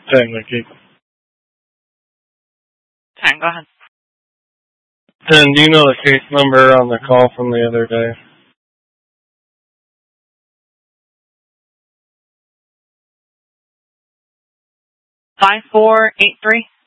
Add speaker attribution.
Speaker 1: Technically.
Speaker 2: 10, go ahead.
Speaker 1: 10, do you know the case number on the call from the other day?
Speaker 2: 5483.